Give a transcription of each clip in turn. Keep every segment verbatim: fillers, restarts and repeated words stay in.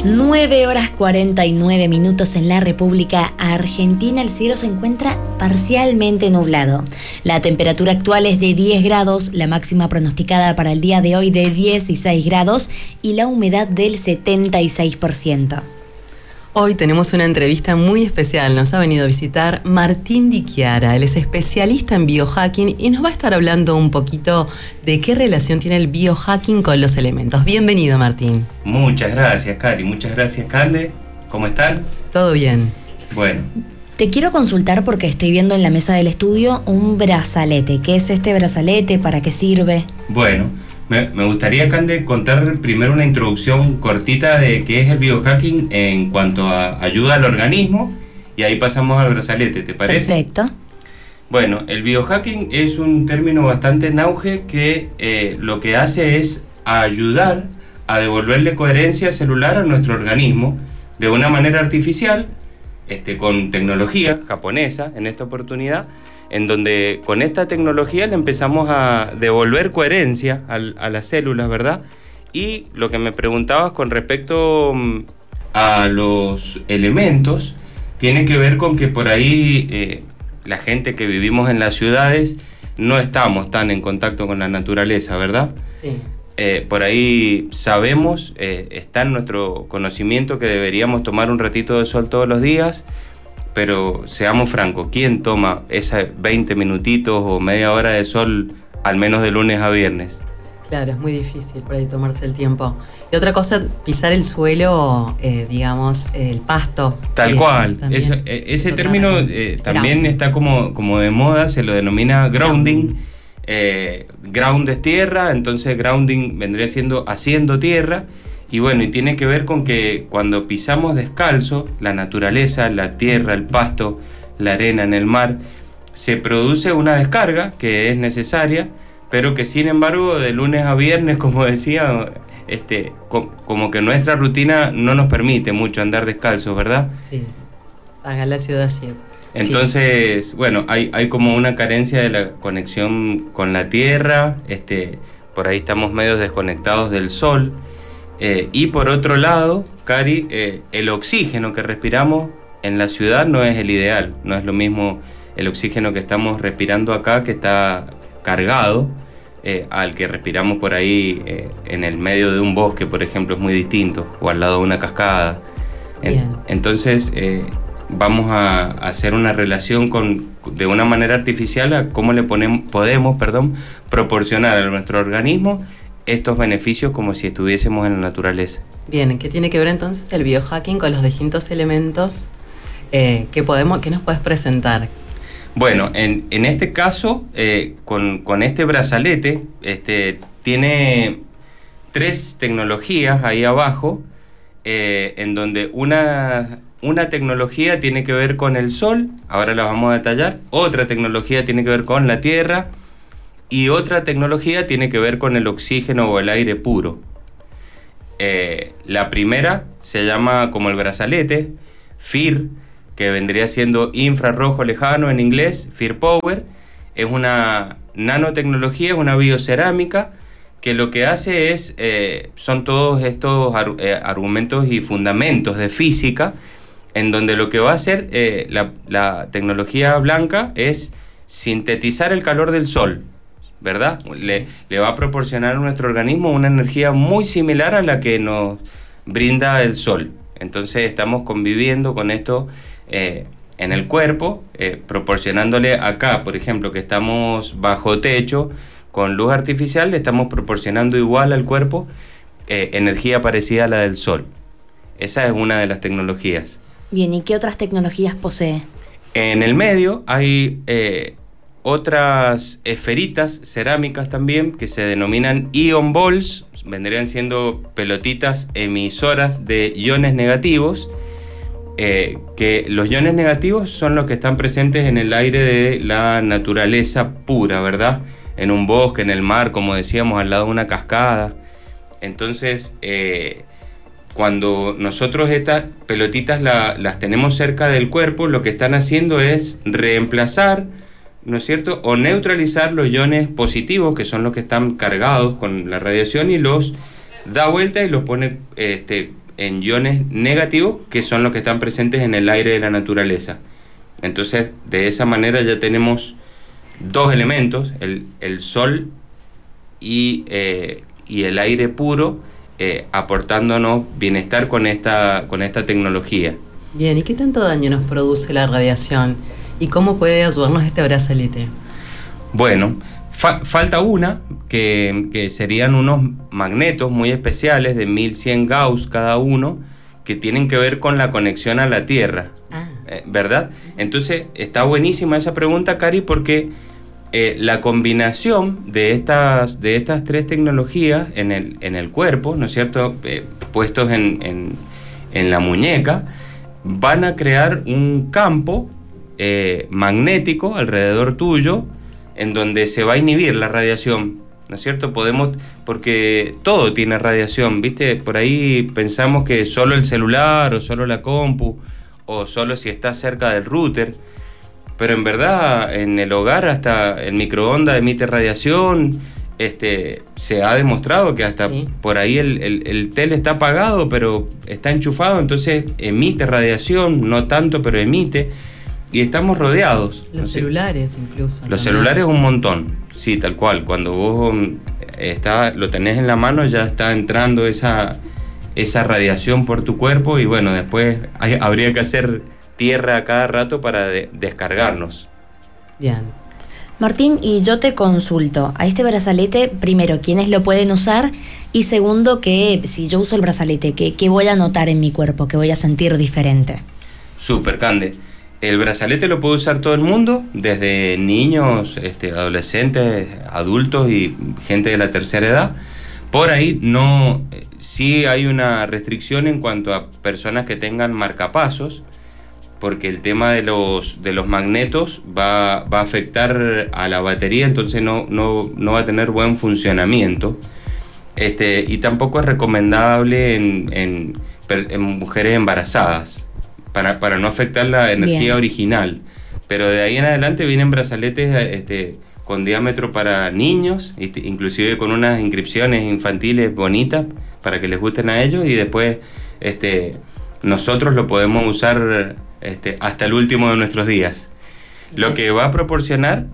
nueve horas cuarenta y nueve minutos en la República Argentina. El cielo se encuentra parcialmente nublado. La temperatura actual es de diez grados, la máxima pronosticada para el día de hoy de dieciséis grados y la humedad del setenta y seis por ciento. Hoy tenemos una entrevista muy especial. Nos ha venido a visitar Martín Di Chiara. Él es especialista en biohacking y nos va a estar hablando un poquito de qué relación tiene el biohacking con los elementos. Bienvenido, Martín. Muchas gracias, Cari. Muchas gracias, Cande. ¿Cómo están? Todo bien. Bueno. Te quiero consultar porque estoy viendo en la mesa del estudio un brazalete. ¿Qué es este brazalete? ¿Para qué sirve? Bueno, me, me gustaría, Cande, contar primero una introducción cortita de qué es el biohacking en cuanto a ayuda al organismo y ahí pasamos al brazalete, ¿te parece? Perfecto. Bueno, el biohacking es un término bastante en auge que eh, lo que hace es ayudar a devolverle coherencia celular a nuestro organismo de una manera artificial, este, con tecnología japonesa en esta oportunidad, en donde con esta tecnología le empezamos a devolver coherencia a, a las células, ¿verdad? Y lo que me preguntabas con respecto a los elementos, tiene que ver con que por ahí eh, la gente que vivimos en las ciudades no estamos tan en contacto con la naturaleza, ¿verdad? Sí. Eh, por ahí sabemos, eh, está en nuestro conocimiento que deberíamos tomar un ratito de sol todos los días, pero seamos francos, ¿quién toma esos veinte minutitos o media hora de sol al menos de lunes a viernes? Claro, es muy difícil por ahí tomarse el tiempo. Y otra cosa, pisar el suelo, eh, digamos, el pasto. Tal eh, cual. también, Eso, eh, ese es término eh, también grounding. Está como, como de moda, se lo denomina grounding. Eh, ground es tierra, entonces grounding vendría siendo haciendo tierra. Y bueno, y tiene que ver con que cuando pisamos descalzo, la naturaleza, la tierra, el pasto, la arena en el mar, se produce una descarga que es necesaria, pero que sin embargo de lunes a viernes, como decía, este, co- como que nuestra rutina no nos permite mucho andar descalzos, ¿verdad? Sí, haga la ciudad siempre. Entonces, sí. bueno, hay, hay como una carencia de la conexión con la tierra, este, por ahí estamos medio desconectados del sol. Eh, y por otro lado, Cari, eh, el oxígeno que respiramos en la ciudad no es el ideal, no es lo mismo el oxígeno que estamos respirando acá, que está cargado, eh, al que respiramos por ahí eh, en el medio de un bosque, por ejemplo, es muy distinto, o al lado de una cascada. En, entonces, eh, vamos a, a hacer una relación con, de una manera artificial a cómo le ponemos, podemos perdón, proporcionar a nuestro organismo estos beneficios como si estuviésemos en la naturaleza. Bien, ¿qué tiene que ver entonces el biohacking con los distintos elementos eh, que podemos, que nos puedes presentar? Bueno, en, en este caso, eh, con, con este brazalete, este, tiene tres tecnologías ahí abajo, eh, en donde una, una tecnología tiene que ver con el sol, ahora la vamos a detallar, otra tecnología tiene que ver con la tierra, y otra tecnología tiene que ver con el oxígeno o el aire puro. Eh, la primera se llama como el brazalete, F I R, que vendría siendo infrarrojo lejano en inglés, F I R Power. Es una nanotecnología, es una biocerámica que lo que hace es, eh, son todos estos ar- eh, argumentos y fundamentos de física, en donde lo que va a hacer eh, la, la tecnología blanca es sintetizar el calor del sol, ¿verdad? Le, le va a proporcionar a nuestro organismo una energía muy similar a la que nos brinda el sol. Entonces estamos conviviendo con esto eh, en el cuerpo, eh, proporcionándole acá, por ejemplo, que estamos bajo techo, con luz artificial, le estamos proporcionando igual al cuerpo eh, energía parecida a la del sol. Esa es una de las tecnologías. Bien, ¿y qué otras tecnologías posee? En el medio hay eh, otras esferitas cerámicas también que se denominan ion balls, vendrían siendo pelotitas emisoras de iones negativos, eh, que los iones negativos son los que están presentes en el aire de la naturaleza pura, ¿verdad? En un bosque, en el mar, como decíamos, al lado de una cascada. Entonces, eh, cuando nosotros estas pelotitas la, las tenemos cerca del cuerpo, lo que están haciendo es reemplazar, ¿no es cierto?, o neutralizar los iones positivos, que son los que están cargados con la radiación, y los da vuelta y los pone este, en iones negativos, que son los que están presentes en el aire de la naturaleza. Entonces, de esa manera ya tenemos dos elementos, el, el sol y, eh, y el aire puro, eh, aportándonos bienestar con esta, con esta tecnología. Bien, ¿y qué tanto daño nos produce la radiación? ¿Y cómo puede ayudarnos este brazalete? Bueno, fa- falta una, que, que serían unos magnetos muy especiales de mil cien Gauss cada uno, que tienen que ver con la conexión a la Tierra. Ah. Eh, ¿verdad? Entonces, está buenísima esa pregunta, Cari, porque eh, la combinación de estas, de estas tres tecnologías en el, en el cuerpo, ¿no es cierto?, eh, puestos en, en, en la muñeca, van a crear un campo eh, magnético alrededor tuyo, en donde se va a inhibir la radiación, ¿no es cierto? Podemos, porque todo tiene radiación, ¿viste? Por ahí pensamos que solo el celular o solo la compu, o solo si está cerca del router, pero en verdad en el hogar hasta el microondas emite radiación. Este, se ha demostrado que hasta sí. por ahí el, el, el tele está apagado, pero está enchufado, entonces emite radiación, no tanto, pero emite, y estamos rodeados. Los ¿no? celulares incluso. Los también. celulares un montón, sí, tal cual. Cuando vos está, lo tenés en la mano, ya está entrando esa, esa radiación por tu cuerpo, y bueno, después hay, habría que hacer tierra a cada rato para de, descargarnos. Bien. Martín, y yo te consulto, a este brazalete, primero, ¿quiénes lo pueden usar? Y segundo, que si yo uso el brazalete, ¿qué, qué voy a notar en mi cuerpo? ¿Qué voy a sentir diferente? Súper, Cande. El brazalete lo puede usar todo el mundo, desde niños, este, adolescentes, adultos y gente de la tercera edad. Por ahí no, sí hay una restricción en cuanto a personas que tengan marcapasos, porque el tema de los, de los magnetos va, va a afectar a la batería, entonces no, no, no va a tener buen funcionamiento. Este, y tampoco es recomendable en, en, en mujeres embarazadas, para, para no afectar la energía Bien. original. Pero de ahí en adelante vienen brazaletes este, con diámetro para niños, este, inclusive con unas inscripciones infantiles bonitas para que les gusten a ellos, y después este, nosotros lo podemos usar Este, hasta el último de nuestros días. Lo que va a proporcionar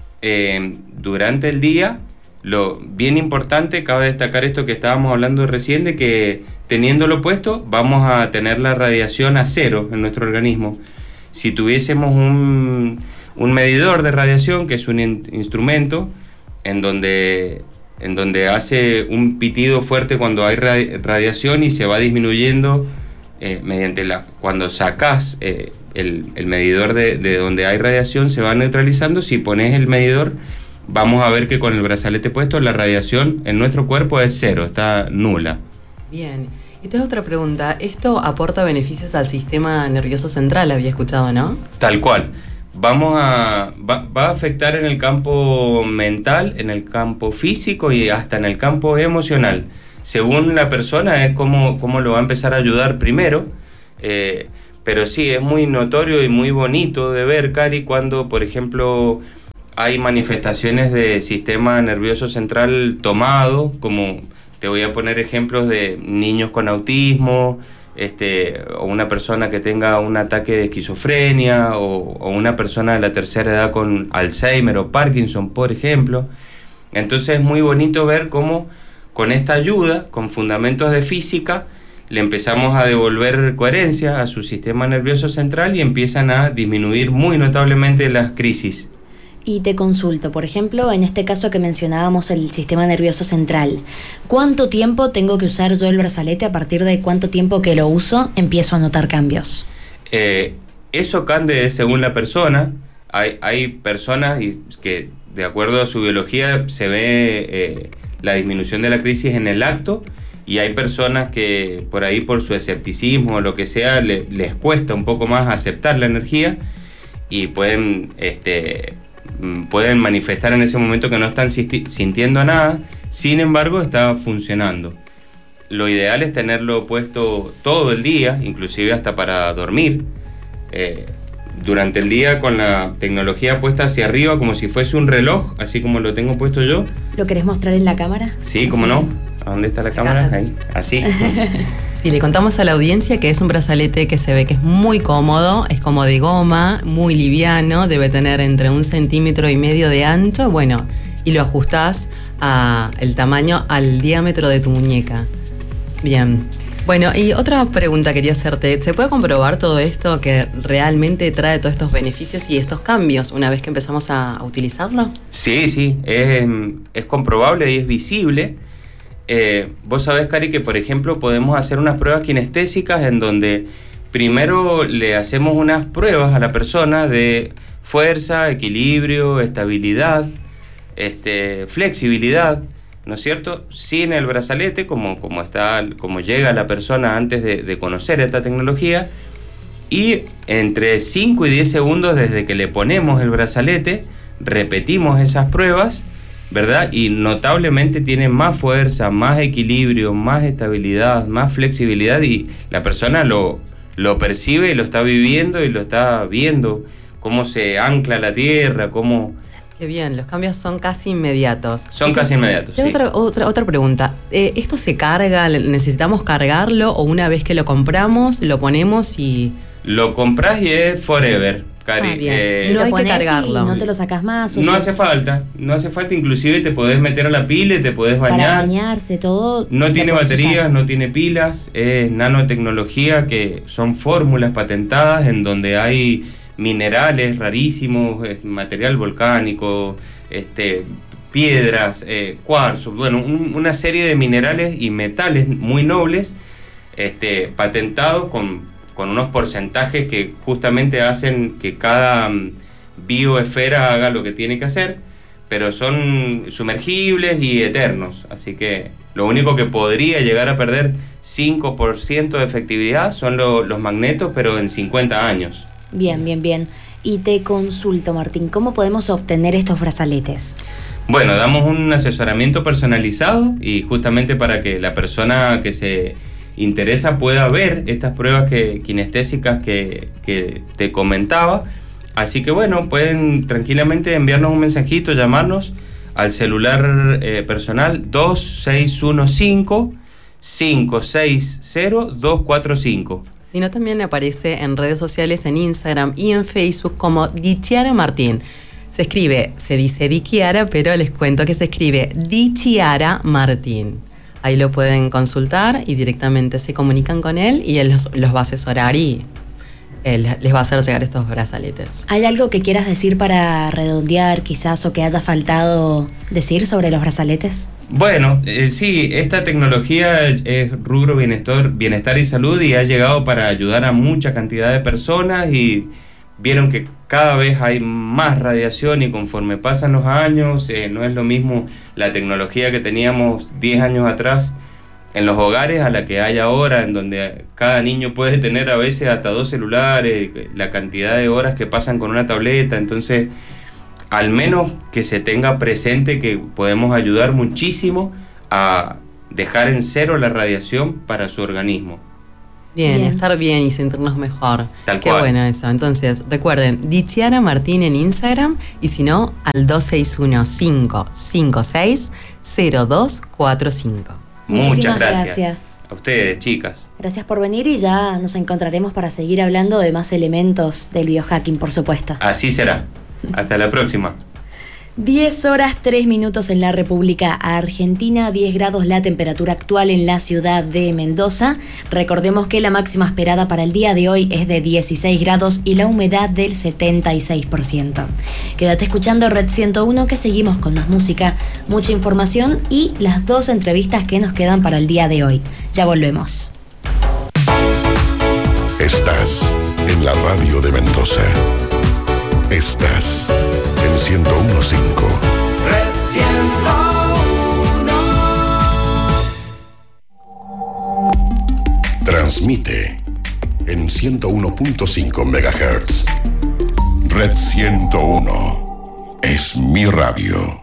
eh, durante el día, lo bien importante, cabe destacar esto que estábamos hablando recién, de que teniéndolo puesto vamos a tener la radiación a cero en nuestro organismo. Si tuviésemos un, un medidor de radiación, que es un in- instrumento en donde, en donde hace un pitido fuerte cuando hay radi- radiación y se va disminuyendo Eh, mediante la cuando sacás eh, el, el medidor de, de donde hay radiación, se va neutralizando. Si pones el medidor, vamos a ver que con el brazalete puesto la radiación en nuestro cuerpo es cero, está nula. Bien, y te hago otra pregunta. Esto aporta beneficios al sistema nervioso central, había escuchado, ¿no? Tal cual. Vamos a va, va a afectar en el campo mental, en el campo físico y hasta en el campo emocional. Según la persona es cómo, cómo lo va a empezar a ayudar primero, eh, pero sí, es muy notorio y muy bonito de ver, Cari, cuando, por ejemplo, hay manifestaciones de sistema nervioso central tomado, como te voy a poner ejemplos de niños con autismo, este, o una persona que tenga un ataque de esquizofrenia, o, o una persona de la tercera edad con Alzheimer o Parkinson, por ejemplo. Entonces es muy bonito ver cómo con esta ayuda, con fundamentos de física, le empezamos a devolver coherencia a su sistema nervioso central y empiezan a disminuir muy notablemente las crisis. Y te consulto, por ejemplo, en este caso que mencionábamos el sistema nervioso central, ¿cuánto tiempo tengo que usar yo el brazalete? ¿A partir de cuánto tiempo que lo uso empiezo a notar cambios? Eh, eso, Cande, es según la persona. Hay, hay personas que, de acuerdo a su biología, se ve Eh, la disminución de la crisis en el acto, y hay personas que por ahí por su escepticismo o lo que sea le, les cuesta un poco más aceptar la energía y pueden, este, pueden manifestar en ese momento que no están sintiendo nada, sin embargo está funcionando. Lo ideal es tenerlo puesto todo el día, inclusive hasta para dormir, eh, durante el día con la tecnología puesta hacia arriba como si fuese un reloj, así como lo tengo puesto yo. ¿Lo querés mostrar en la cámara? Sí, cómo no. ¿A dónde está la cámara? Ahí, así. Sí, Sí, le contamos a la audiencia que es un brazalete que se ve que es muy cómodo, es como de goma, muy liviano, debe tener entre un centímetro y medio de ancho, bueno, y lo ajustás a el tamaño al diámetro de tu muñeca. Bien. Bueno, y otra pregunta quería hacerte. ¿Se puede comprobar todo esto que realmente trae todos estos beneficios y estos cambios una vez que empezamos a, a utilizarlo? Sí, sí, es, es comprobable y es visible. Eh, vos sabés, Cari, que por ejemplo podemos hacer unas pruebas kinestésicas en donde primero le hacemos unas pruebas a la persona de fuerza, equilibrio, estabilidad, este, flexibilidad, ¿no es cierto? Sin el brazalete, como, como, está, como llega la persona antes de, de conocer esta tecnología, y entre cinco y diez segundos desde que le ponemos el brazalete, repetimos esas pruebas, ¿verdad? Y notablemente tiene más fuerza, más equilibrio, más estabilidad, más flexibilidad, y la persona lo, lo percibe y lo está viviendo y lo está viendo, cómo se ancla la tierra, cómo... Qué bien, los cambios son casi inmediatos. Son casi inmediatos, sí. Otra, otra, otra pregunta. Eh, ¿Esto se carga? ¿Necesitamos cargarlo? ¿O una vez que lo compramos, lo ponemos y...? Lo compras y es forever, Cari. Ah, bien. Eh, No lo hay que pones cargarlo. y no te lo sacas más. O no sea, hace falta, no hace falta. Inclusive te podés meter a la pila, te podés bañar. Para bañarse, todo. No lo tiene puedes baterías, usar. no tiene pilas, es nanotecnología, que son fórmulas patentadas en donde hay minerales rarísimos, material volcánico, este, piedras, eh, cuarzo, bueno, un, una serie de minerales y metales muy nobles, este, patentados con, con unos porcentajes que justamente hacen que cada um, bioesfera haga lo que tiene que hacer, pero son sumergibles y eternos, así que lo único que podría llegar a perder cinco por ciento de efectividad son lo, los magnetos, pero en cincuenta años. Bien, bien, bien. Y te consulto, Martín, ¿cómo podemos obtener estos brazaletes? Bueno, damos un asesoramiento personalizado y justamente para que la persona que se interesa pueda ver estas pruebas que, kinestésicas que, que te comentaba. Así que bueno, pueden tranquilamente enviarnos un mensajito, llamarnos al celular eh, personal dos seis uno cinco, cinco seis cero, dos cuatro cinco. Sino también aparece en redes sociales, en Instagram y en Facebook como Dichiara Martín. Se escribe, se dice Dichiara, pero les cuento que se escribe Dichiara Martín. Ahí lo pueden consultar y directamente se comunican con él y él los, los va a asesorar y él les va a hacer llegar estos brazaletes. ¿Hay algo que quieras decir para redondear quizás o que haya faltado decir sobre los brazaletes? Bueno, eh, sí, esta tecnología es rubro bienestar, bienestar y salud y ha llegado para ayudar a mucha cantidad de personas y vieron que cada vez hay más radiación y conforme pasan los años, eh, no es lo mismo la tecnología que teníamos diez años atrás en los hogares a la que hay ahora, en donde cada niño puede tener a veces hasta dos celulares, la cantidad de horas que pasan con una tableta, entonces al menos que se tenga presente que podemos ayudar muchísimo a dejar en cero la radiación para su organismo. Bien, Bien. estar bien y sentirnos mejor. Tal Qué cual. bueno eso. Entonces, recuerden, Dichiara Martín en Instagram y si no, al dos seis uno cinco cinco seis cero dos cuatro cinco. Muchísimas Muchas gracias. gracias. A ustedes, chicas. Gracias por venir y ya nos encontraremos para seguir hablando de más elementos del biohacking, por supuesto. Así será. Hasta la próxima. diez horas tres minutos en la República Argentina, diez grados la temperatura actual en la ciudad de Mendoza. Recordemos que la máxima esperada para el día de hoy es de dieciséis grados y la humedad del setenta y seis por ciento. Quédate escuchando Red ciento uno, que seguimos con más música, mucha información y las dos entrevistas que nos quedan para el día de hoy. Ya volvemos. Estás en la radio de Mendoza. Estás en ciento uno punto cinco. Red ciento uno. Transmite en ciento uno punto cinco megahertz. Red ciento uno. Es mi radio.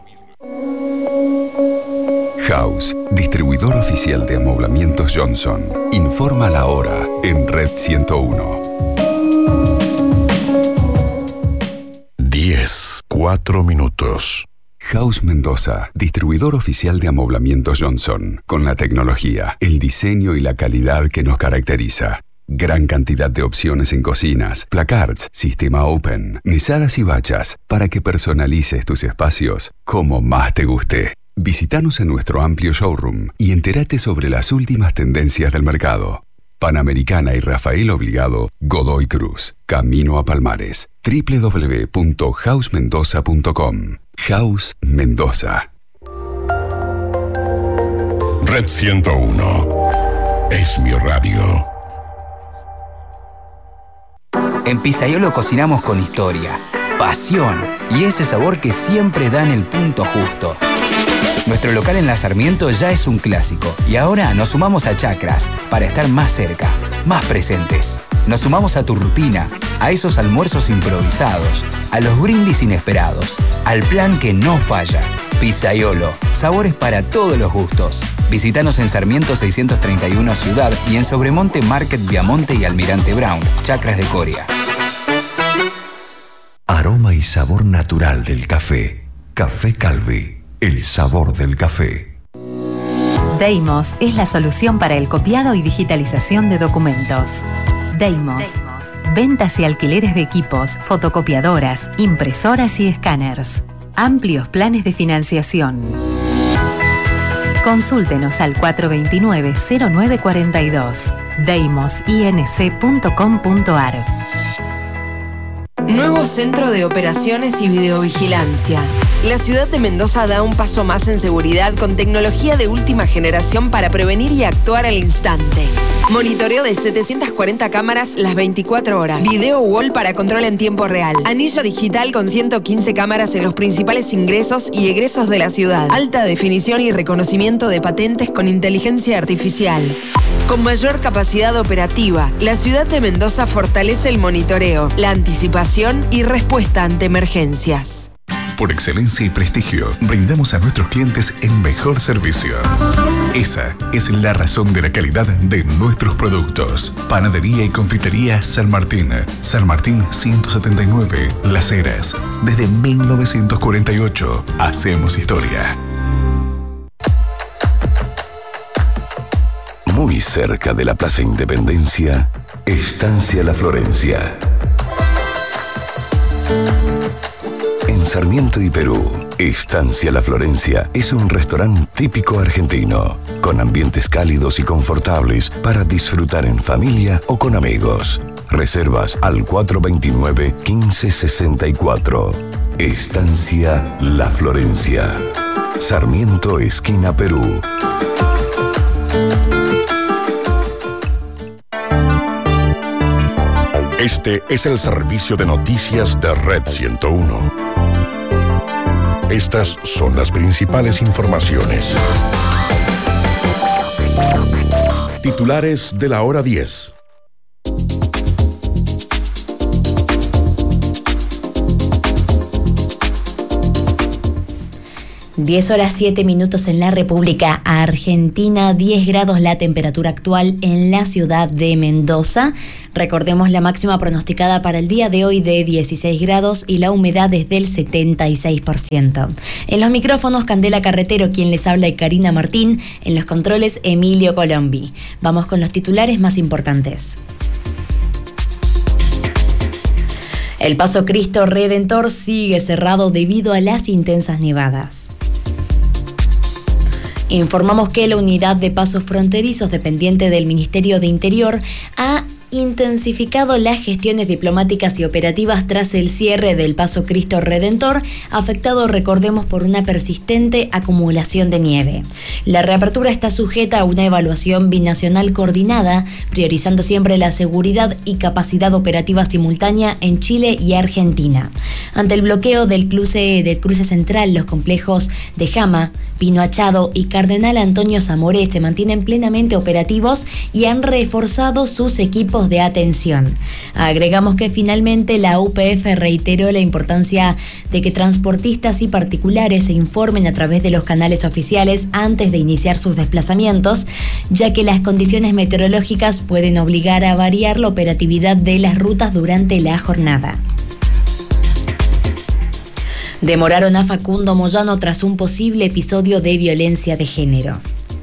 House, distribuidor oficial de amoblamientos Johnson. Informa la hora en Red ciento uno. diez, cuatro minutos. House Mendoza, distribuidor oficial de amoblamientos Johnson, con la tecnología, el diseño y la calidad que nos caracteriza. Gran cantidad de opciones en cocinas, placards, sistema open, mesadas y bachas, para que personalices tus espacios como más te guste. Visítanos en nuestro amplio showroom y entérate sobre las últimas tendencias del mercado. Panamericana y Rafael Obligado, Godoy Cruz, Camino a Palmares. doble u doble u doble u punto house mendoza punto com. House Mendoza. Red ciento uno es mi radio. En Pizzaiolo cocinamos con historia, pasión y ese sabor que siempre dan el punto justo. Nuestro local en La Sarmiento ya es un clásico y ahora nos sumamos a Chacras para estar más cerca, más presentes. Nos sumamos a tu rutina, a esos almuerzos improvisados, a los brindis inesperados, al plan que no falla. Pizzaiolo, sabores para todos los gustos. Visítanos en Sarmiento seiscientos treinta y uno Ciudad y en Sobremonte Market Viamonte y Almirante Brown, Chacras de Coria. Aroma y sabor natural del café. Café Calvi, el sabor del café. Deimos es la solución para el copiado y digitalización de documentos. Deimos. Ventas y alquileres de equipos, fotocopiadoras, impresoras y escáneres. Amplios planes de financiación. Consúltenos al cuatro dos nueve, cero nueve cuatro dos. deimos inc punto com punto ar. Nuevo Centro de Operaciones y Videovigilancia. La ciudad de Mendoza da un paso más en seguridad con tecnología de última generación para prevenir y actuar al instante. Monitoreo de setecientas cuarenta cámaras las veinticuatro horas. Video wall para control en tiempo real. Anillo digital con ciento quince cámaras en los principales ingresos y egresos de la ciudad. Alta definición y reconocimiento de patentes con inteligencia artificial. Con mayor capacidad operativa, la ciudad de Mendoza fortalece el monitoreo, la anticipación y respuesta ante emergencias. Por excelencia y prestigio, brindamos a nuestros clientes el mejor servicio. Esa es la razón de la calidad de nuestros productos. Panadería y confitería San Martín. San Martín ciento setenta y nueve, Las Heras. Desde mil novecientos cuarenta y ocho, hacemos historia. Muy cerca de la Plaza Independencia, Estancia La Florencia. En Sarmiento y Perú, Estancia La Florencia es un restaurante típico argentino, con ambientes cálidos y confortables para disfrutar en familia o con amigos. Reservas al cuatro dos nueve, uno cinco seis cuatro. Estancia La Florencia. Sarmiento, esquina Perú. Este es el servicio de noticias de Red ciento uno. Estas son las principales informaciones. Titulares de la hora diez. diez horas siete minutos en la República Argentina, diez grados la temperatura actual en la ciudad de Mendoza. Recordemos la máxima pronosticada para el día de hoy de dieciséis grados y la humedad es del setenta y seis por ciento. En los micrófonos, Candela Carretero, quien les habla, y Karina Martín. En los controles, Emilio Colombi. Vamos con los titulares más importantes. El Paso Cristo Redentor sigue cerrado debido a las intensas nevadas. Informamos que la unidad de pasos fronterizos dependiente del Ministerio de Interior ha intensificado las gestiones diplomáticas y operativas tras el cierre del Paso Cristo Redentor, afectado, recordemos, por una persistente acumulación de nieve. La reapertura está sujeta a una evaluación binacional coordinada, priorizando siempre la seguridad y capacidad operativa simultánea en Chile y Argentina. Ante el bloqueo del cruce, del cruce central, los complejos de Jama, Pino Achado y Cardenal Antonio Zamoré se mantienen plenamente operativos y han reforzado sus equipos de atención. Agregamos que finalmente la U P F reiteró la importancia de que transportistas y particulares se informen a través de los canales oficiales antes de iniciar sus desplazamientos, ya que las condiciones meteorológicas pueden obligar a variar la operatividad de las rutas durante la jornada. Demoraron a Facundo Moyano tras un posible episodio de violencia de género.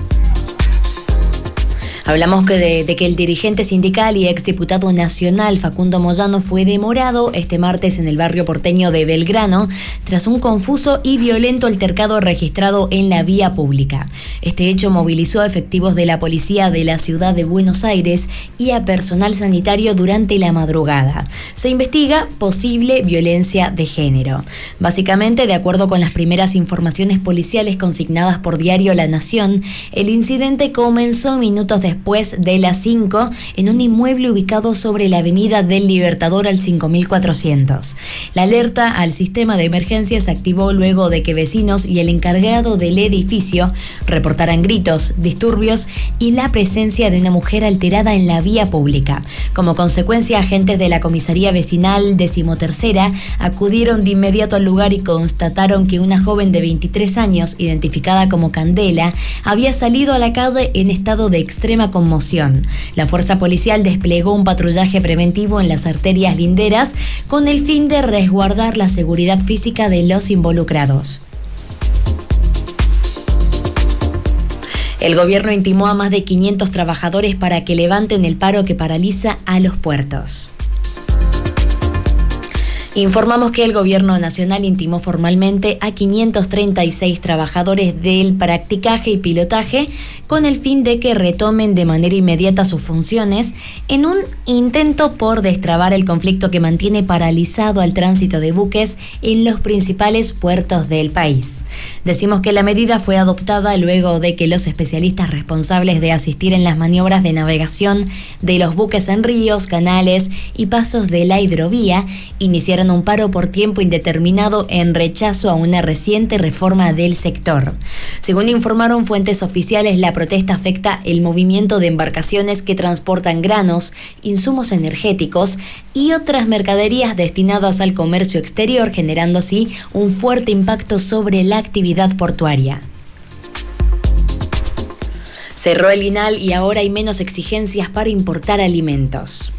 Hablamos que de, de que el dirigente sindical y exdiputado nacional Facundo Moyano fue demorado este martes en el barrio porteño de Belgrano tras un confuso y violento altercado registrado en la vía pública. Este hecho movilizó a efectivos de la policía de la ciudad de Buenos Aires y a personal sanitario durante la madrugada. Se investiga posible violencia de género. Básicamente, de acuerdo con las primeras informaciones policiales consignadas por Diario La Nación, el incidente comenzó minutos después Después de las cinco en un inmueble ubicado sobre la avenida del Libertador al cinco mil cuatrocientos. La alerta al sistema de emergencia se activó luego de que vecinos y el encargado del edificio reportaran gritos, disturbios y la presencia de una mujer alterada en la vía pública. Como consecuencia, agentes de la comisaría vecinal decimotercera acudieron de inmediato al lugar y constataron que una joven de veintitrés años, identificada como Candela, había salido a la calle en estado de extrema conmoción. La fuerza policial desplegó un patrullaje preventivo en las arterias linderas con el fin de resguardar la seguridad física de los involucrados. El gobierno intimó a más de quinientos trabajadores para que levanten el paro que paraliza a los puertos. Informamos que el Gobierno Nacional intimó formalmente a quinientos treinta y seis trabajadores del practicaje y pilotaje con el fin de que retomen de manera inmediata sus funciones en un intento por destrabar el conflicto que mantiene paralizado al tránsito de buques en los principales puertos del país. Decimos que la medida fue adoptada luego de que los especialistas responsables de asistir en las maniobras de navegación de los buques en ríos, canales y pasos de la hidrovía iniciaron un paro por tiempo indeterminado en rechazo a una reciente reforma del sector. Según informaron fuentes oficiales, la protesta afecta el movimiento de embarcaciones que transportan granos, insumos energéticos y otras mercaderías destinadas al comercio exterior, generando así un fuerte impacto sobre la actividad portuaria. Cerró el INAL y ahora hay menos exigencias para importar alimentos.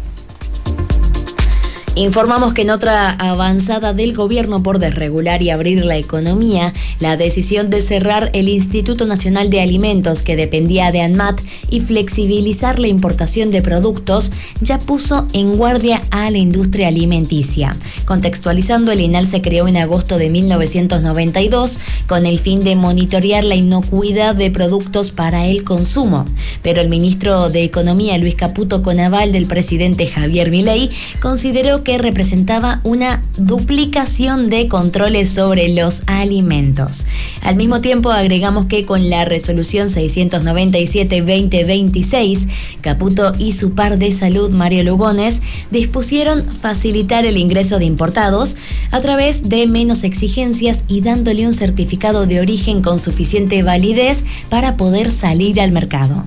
Informamos que en otra avanzada del gobierno por desregular y abrir la economía, la decisión de cerrar el Instituto Nacional de Alimentos, que dependía de ANMAT, y flexibilizar la importación de productos ya puso en guardia a la industria alimenticia. Contextualizando, el INAL se creó en agosto de mil novecientos noventa y dos con el fin de monitorear la inocuidad de productos para el consumo. Pero el ministro de Economía, Luis Caputo, con aval del presidente Javier Milei, consideró que representaba una duplicación de controles sobre los alimentos. Al mismo tiempo, agregamos que con la resolución seiscientos noventa y siete guión veinte veintiséis, Caputo y su par de salud, Mario Lugones, dispusieron facilitar el ingreso de importados a través de menos exigencias y dándole un certificado de origen con suficiente validez para poder salir al mercado.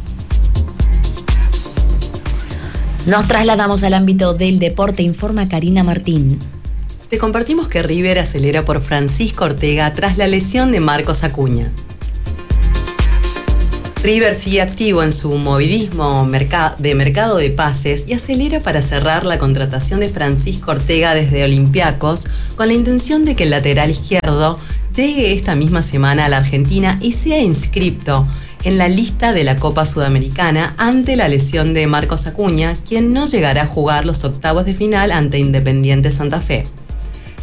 Nos trasladamos al ámbito del deporte, informa Karina Martín. Te compartimos que River acelera por Francisco Ortega tras la lesión de Marcos Acuña. River sigue activo en su movidismo de mercado de pases y acelera para cerrar la contratación de Francisco Ortega desde Olympiacos con la intención de que el lateral izquierdo llegue esta misma semana a la Argentina y sea inscripto en la lista de la Copa Sudamericana ante la lesión de Marcos Acuña, quien no llegará a jugar los octavos de final ante Independiente Santa Fe.